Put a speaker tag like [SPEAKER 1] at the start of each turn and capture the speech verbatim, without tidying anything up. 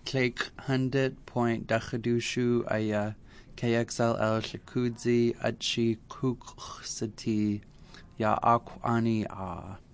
[SPEAKER 1] Click hundred point dachadushu aya K X L L shakudzi achi kuksati ya akwani a.